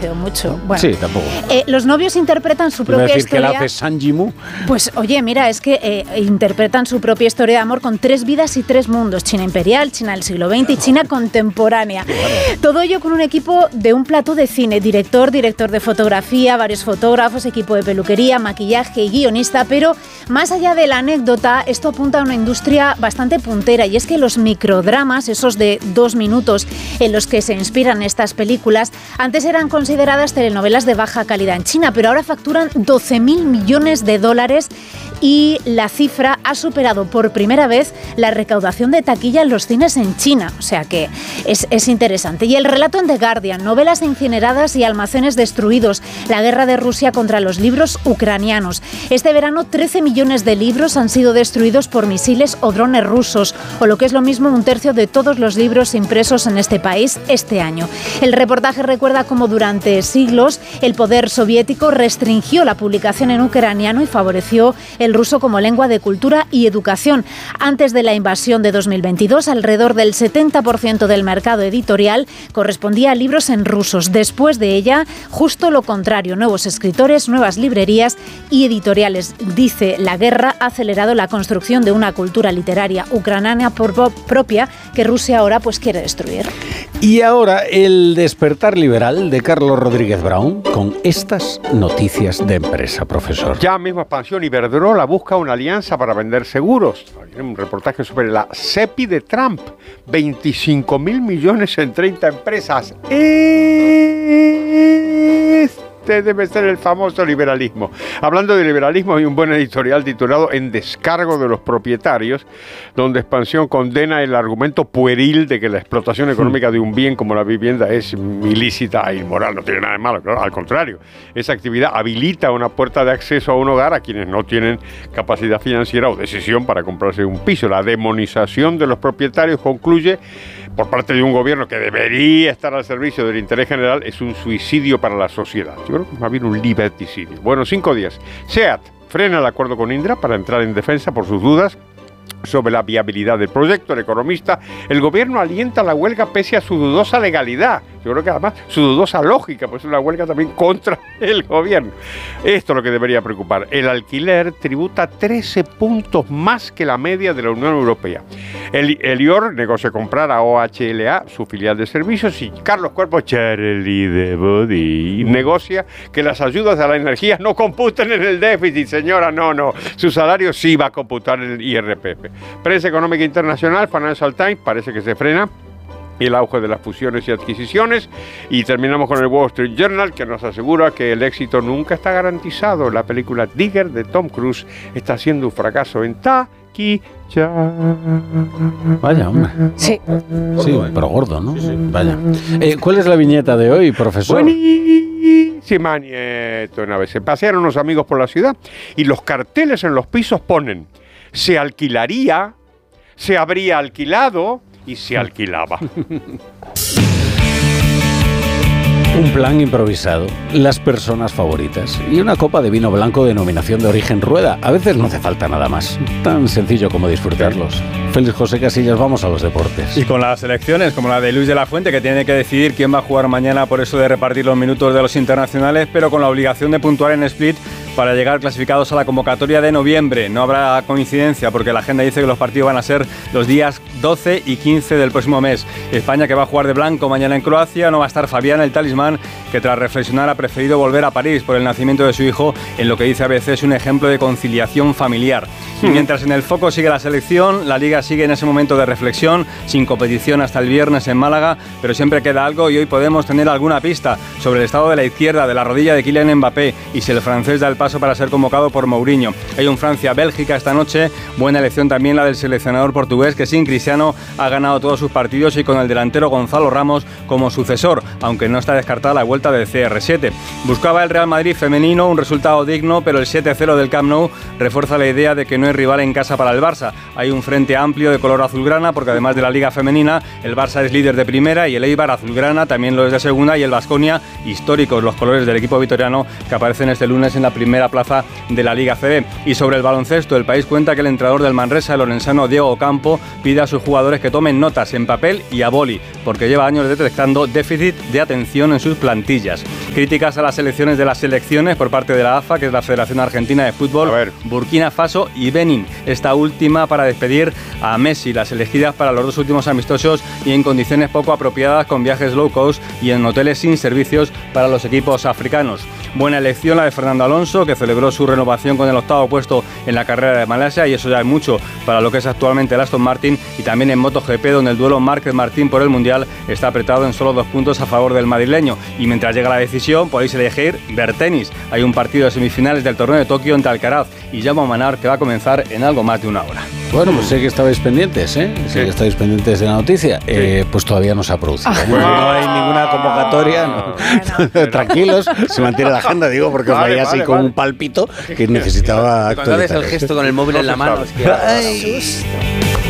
parecido mucho. Bueno, sí, tampoco. Los novios interpretan su propia historia. ¿Qué la hace San Jimu? Pues oye, mira, es que interpretan su propia historia de amor con 3 vidas y 3 mundos: China imperial, China del siglo XX y China contemporánea. Todo ello con un equipo de un plató de cine, director de fotografía, varios fotógrafos, equipo de peluquería, maquillaje y guionista, pero más allá de la anécdota, esto apunta a una industria bastante puntera, y es que los microdramas, esos de 2 minutos en los que se inspiran estas películas, antes eran consideradas telenovelas de baja calidad en China, pero ahora facturan $12.000 millones y la cifra ha superado por primera vez la recaudación de taquilla en los cines en China, o sea que es interesante. Y el relato en The Guardian: novelas incineradas y almacenes destruidos, la guerra de Rusia contra los libros ucranianos. Este verano 13 millones de libros han sido destruidos por misiles o drones rusos, o lo que es lo mismo, 1/3 de todos los libros impresos en este país este año. El reportaje recuerda cómo durante siglos el poder soviético restringió la publicación en ucraniano y favoreció el ruso como lengua de cultura y educación. Antes de la invasión de 2022, alrededor del 70% del mercado editorial correspondía a libros en rusos. Después de ella, justo lo contrario: nuevos escritores, nuevas librerías y editoriales. Dice, la guerra ha acelerado la construcción de una cultura literaria ucraniana propia que Rusia ahora pues quiere destruir. Y ahora el despertar liberal de Carlos Rodríguez Brown con estas noticias de empresa, profesor. Ya mismo Expansión Iberdrola busca una alianza para vender seguros. Hay un reportaje sobre la SEPI de Trump. 25.000 millones en 30 empresas. Este debe ser el famoso liberalismo. Hablando de liberalismo, hay un buen editorial titulado En descargo de los propietarios, donde Expansión condena el argumento pueril de que la explotación económica de un bien como la vivienda es ilícita e inmoral. No tiene nada de malo, claro, al contrario. Esa actividad habilita una puerta de acceso a un hogar a quienes no tienen capacidad financiera o decisión para comprarse un piso. La demonización de los propietarios, concluye, por parte de un gobierno que debería estar al servicio del interés general, es un suicidio para la sociedad. Yo creo que es más bien un liberticidio. Bueno, 5 días. SEAT frena el acuerdo con Indra para entrar en defensa por sus dudas sobre la viabilidad del proyecto. El economista: el gobierno alienta la huelga pese a su dudosa legalidad. Yo creo que además su dudosa lógica, pues es una huelga también contra el gobierno. Esto es lo que debería preocupar. El alquiler tributa 13 puntos más que la media de la Unión Europea. El IOR negocia comprar a OHLA, su filial de servicios, y Carlos Cuerpo, Charlie de Body, negocia que las ayudas a la energía no computen en el déficit, señora, no. Su salario sí va a computar en el IRPF. Prensa económica internacional, Financial Times, parece que se frena el auge de las fusiones y adquisiciones. Y terminamos con el Wall Street Journal, que nos asegura que el éxito nunca está garantizado. La película Digger de Tom Cruise está siendo un fracaso en taquilla. Vaya, hombre. Sí. Sí, pero gordo, ¿no? Sí. Vaya. ¿Cuál es la viñeta de hoy, profesor? Buenísima, Nieto. Una vez se pasearon unos amigos por la ciudad y los carteles en los pisos ponen: se alquilaría, se habría alquilado y se alquilaba. Un plan improvisado, las personas favoritas y una copa de vino blanco denominación de origen Rueda. A veces no hace falta nada más. Tan sencillo como disfrutarlos. Félix José Casillas, vamos a los deportes. Y con las elecciones, como la de Luis de la Fuente, que tiene que decidir quién va a jugar mañana, por eso de repartir los minutos de los internacionales, pero con la obligación de puntuar en Split para llegar clasificados a la convocatoria de noviembre. No habrá coincidencia porque la agenda dice que los partidos van a ser los días 12 y 15 del próximo mes. España, que va a jugar de blanco mañana en Croacia. No va a estar Fabián, el talismán, que tras reflexionar ha preferido volver a París por el nacimiento de su hijo, en lo que dice ABC es un ejemplo de conciliación familiar. Y mientras en el foco sigue la selección, la Liga sigue en ese momento de reflexión, sin competición hasta el viernes en Málaga, pero siempre queda algo y hoy podemos tener alguna pista sobre el estado de la izquierda, de la rodilla de Kylian Mbappé, y si el francés da el paso para ser convocado por Mourinho. Hay un Francia-Bélgica esta noche, buena elección también la del seleccionador portugués, que sin Cristiano ha ganado todos sus partidos y con el delantero Gonzalo Ramos como sucesor, aunque no está descartada la vuelta del CR7. Buscaba el Real Madrid femenino un resultado digno, pero el 7-0 del Camp Nou refuerza la idea de que no hay rival en casa para el Barça. Hay un frente amplio de color azulgrana, porque además de la Liga Femenina, el Barça es líder de primera y el Eibar azulgrana también lo es de segunda, y el Baskonia, históricos los colores del equipo vitoriano, que aparecen este lunes en la primera primera plaza de la Liga CB. Y sobre el baloncesto, El País cuenta que el entrenador del Manresa, el lorenzano Diego Ocampo, pide a sus jugadores que tomen notas en papel y a boli, porque lleva años detectando déficit de atención en sus plantillas. Críticas a las elecciones de las selecciones por parte de la AFA, que es la Federación Argentina de Fútbol, Burkina Faso y Benín. Esta última para despedir a Messi, las elegidas para los 2 últimos amistosos y en condiciones poco apropiadas, con viajes low cost y en hoteles sin servicios para los equipos africanos. Buena elección la de Fernando Alonso, que celebró su renovación con el 8º puesto en la carrera de Malasia, y eso ya es mucho para lo que es actualmente el Aston Martin. Y también en MotoGP, donde el duelo Márquez-Martín por el Mundial está apretado en solo 2 puntos a favor del madrileño. Y mientras llega la decisión, podéis elegir ver tenis. Hay un partido de semifinales del torneo de Tokio entre Alcaraz y Jaume Mannar, que va a comenzar en algo más de 1 hora. Bueno, pues sé que estabais pendientes, ¿eh? Sé que estáis pendientes de la noticia. Pues todavía no se ha producido. No hay ninguna convocatoria. No. Tranquilos, se mantiene la agenda, digo, porque os veía así con un palpito que necesitaba. Cuando haces el gesto con el móvil en la mano, es que...